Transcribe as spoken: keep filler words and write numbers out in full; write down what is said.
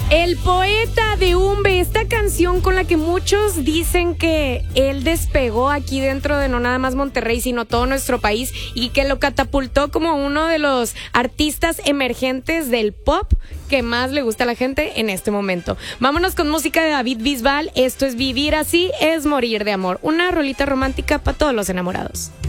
El poeta de Umbe, esta canción con la que muchos dicen que él despegó aquí dentro de no nada más Monterrey, sino todo nuestro país, y que lo catapultó como uno de los artistas emergentes del pop que más le gusta a la gente en este momento. Vámonos con música de David Bisbal. Esto es Vivir Así es Morir de Amor, una rolita romántica para todos los enamorados.